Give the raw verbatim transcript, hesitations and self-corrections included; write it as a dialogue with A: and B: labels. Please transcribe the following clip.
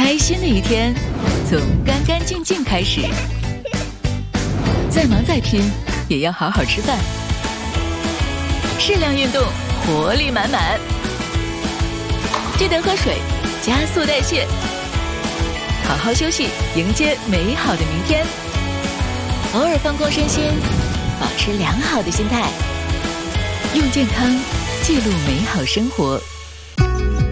A: 开心的一天从干干净净开始，再忙再拼也要好好吃饭，适量运动，活力满满。记得喝水，加速代谢，好好休息，迎接美好的明天。偶尔放空身心，保持良好的心态，用健康记录美好生活。